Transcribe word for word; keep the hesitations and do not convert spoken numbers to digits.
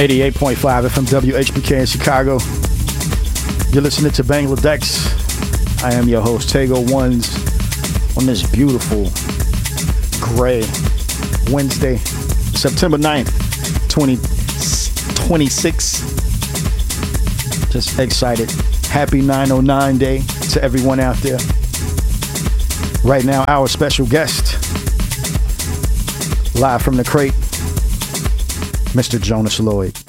eighty-eight point five F M W H B K in Chicago. You're listening to Bangladesh. I am your host, Tego Ones, on this beautiful gray Wednesday, September ninth, twenty twenty-six. Just excited. Happy nine oh nine day to everyone out there. Right now, our special guest, live from the crate, Mister Jonas Lloyd.